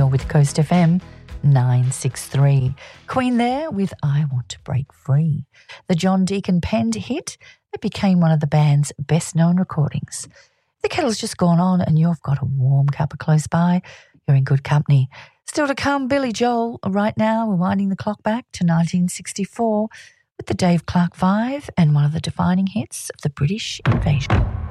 You're with Coast FM 963. Queen there with I Want to Break Free, the John Deacon penned hit that became one of the band's best-known recordings. The kettle's just gone on and you've got a warm cuppa close by. You're in good company. Still to come, Billy Joel. Right now, we're winding the clock back to 1964 with the Dave Clark 5 and one of the defining hits of the British invasion.